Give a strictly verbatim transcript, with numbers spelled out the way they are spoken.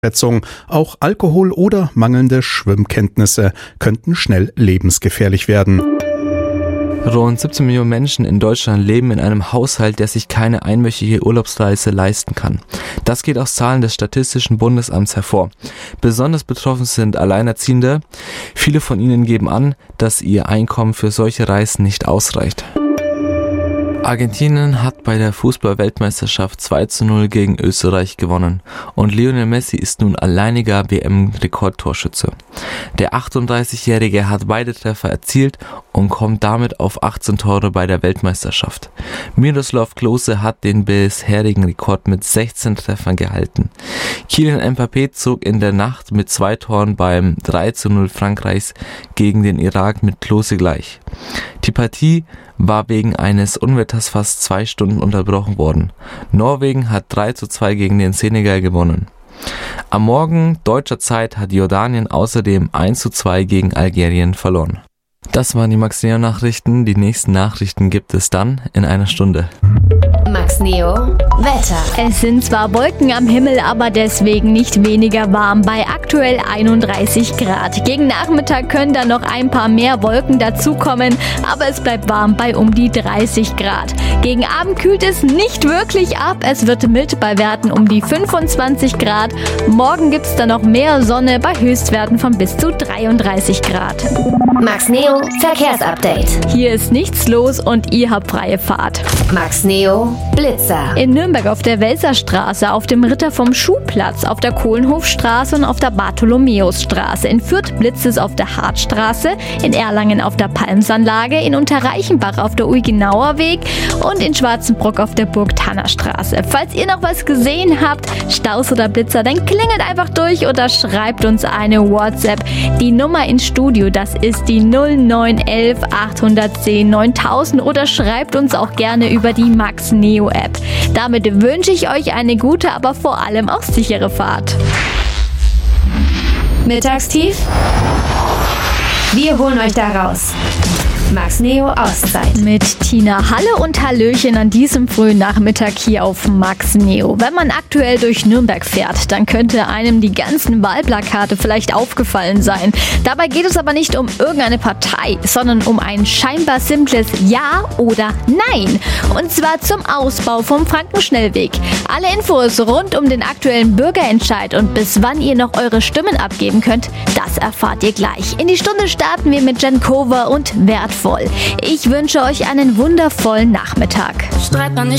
Auch Alkohol oder mangelnde Schwimmkenntnisse könnten schnell lebensgefährlich werden. Rund siebzehn Millionen Menschen in Deutschland leben in einem Haushalt, der sich keine einwöchige Urlaubsreise leisten kann. Das geht aus Zahlen des Statistischen Bundesamts hervor. Besonders betroffen sind Alleinerziehende. Viele von ihnen geben an, dass ihr Einkommen für solche Reisen nicht ausreicht. Argentinien hat bei der Fußball-Weltmeisterschaft zwei zu null gegen Österreich gewonnen und Lionel Messi ist nun alleiniger W M-Rekordtorschütze. Der achtunddreißigjährige hat beide Treffer erzielt und kommt damit auf achtzehn Tore bei der Weltmeisterschaft. Miroslav Klose hat den bisherigen Rekord mit sechzehn Treffern gehalten. Kylian Mbappé zog in der Nacht mit zwei Toren beim drei zu null Frankreichs gegen den Irak mit Klose gleich. Die Partie war wegen eines Unwetters fast zwei Stunden unterbrochen worden. Norwegen hat drei zu zwei gegen den Senegal gewonnen. Am Morgen deutscher Zeit hat Jordanien außerdem eins zu zwei gegen Algerien verloren. Das waren die Max Neo Nachrichten. Die nächsten Nachrichten gibt es dann in einer Stunde. Max Neo Wetter. Es sind zwar Wolken am Himmel, aber deswegen nicht weniger warm bei aktuell einunddreißig Grad. Gegen Nachmittag können dann noch ein paar mehr Wolken dazukommen, aber es bleibt warm bei um die dreißig Grad. Gegen Abend kühlt es nicht wirklich ab, es wird mild bei Werten um die fünfundzwanzig Grad. Morgen gibt es dann noch mehr Sonne bei Höchstwerten von bis zu dreiunddreißig Grad. Max Neo Verkehrsupdate. Hier ist nichts los und ihr habt freie Fahrt. Max Neo Blitzer. In Nürnberg auf der Welserstraße, auf dem Ritter vom Schuhplatz, auf der Kohlenhofstraße und auf der Bartholomäusstraße. In Fürth blitzt es auf der Hartstraße, in Erlangen auf der Palmsanlage, in Unterreichenbach auf der Uygenauer Weg und in Schwarzenbrock auf der Burg-Tanner-Straße. Falls ihr noch was gesehen habt, Staus oder Blitzer, dann klingelt einfach durch oder schreibt uns eine WhatsApp. Die Nummer ins Studio, das ist die null neun eins eins acht eins null neuntausend oder schreibt uns auch gerne über die Max Neo App. Damit wünsche ich euch eine gute, aber vor allem auch sichere Fahrt. Mittagstief? Wir holen euch da raus. Max Neo Auszeit. Mit Tina Halle und Hallöchen an diesem frühen Nachmittag hier auf Max Neo. Wenn man aktuell durch Nürnberg fährt, dann könnte einem die ganzen Wahlplakate vielleicht aufgefallen sein. Dabei geht es aber nicht um irgendeine Partei, sondern um ein scheinbar simples Ja oder Nein. Und zwar zum Ausbau vom Frankenschnellweg. Alle Infos rund um den aktuellen Bürgerentscheid und bis wann ihr noch eure Stimmen abgeben könnt, das erfahrt ihr gleich. In die Stunde starten wir mit Jen Cover und Wertvoll. Ich wünsche euch einen wundervollen Nachmittag. Streit man nicht